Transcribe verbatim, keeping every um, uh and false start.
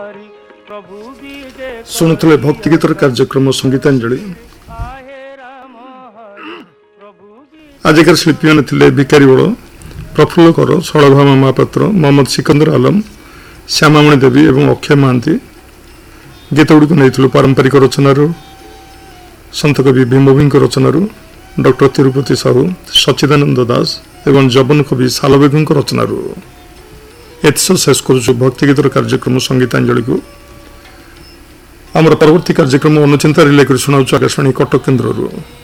ଶୁଣୁଥିଲେ ଭକ୍ତିଗୀତର କାର୍ଯ୍ୟକ୍ରମ ସଙ୍ଗୀତାଞ୍ଜଳି। ଆଜିକାର ଶିଳ୍ପୀମାନେ ଥିଲେ ଭିକାରୀ ବଳ, ପ୍ରଫୁଲ୍ଲ କର, ଶଳଭାମା ମହାପାତ୍ର, ମହମ୍ମଦ ସିକନ୍ଦର ଆଲମ, ଶ୍ୟାମାମଣି ଦେବୀ ଏବଂ ଅକ୍ଷୟ ମହାନ୍ତି। ଗୀତଗୁଡ଼ିକୁ ନେଇଥିଲୁ ପାରମ୍ପରିକ ରଚନାରୁ, ସନ୍ଥ କବି ଭୀମଭୋଇଙ୍କ ରଚନାରୁ, ଡକ୍ଟର ତିରୁପତି ସାହୁ, ସଚ୍ଚିଦାନନ୍ଦ ଦାସ ଏବଂ ଜବନ କବି ସାଲବେଗଙ୍କ ରଚନାରୁ। ଏଥିସହ ଶେଷ କରୁଛୁ ଭକ୍ତିଗୀତର କାର୍ଯ୍ୟକ୍ରମ ସଙ୍ଗୀତାଞ୍ଜଳିକୁ। ଆମର ପରବର୍ତ୍ତୀ କାର୍ଯ୍ୟକ୍ରମ ଅନୁଚିନ୍ତା ରିଲେ କରି ଶୁଣାଉଛୁ ଆକାଶବାଣୀ କଟକ କେନ୍ଦ୍ରରୁ।